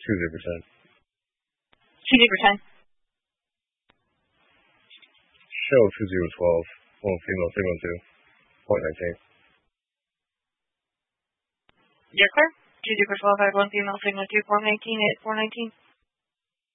20%. 20%. Show 2012. 1 female, signal 2. Point 19. You're clear. 20 for 12, I have 1 female, signal 2, point 19 at 419.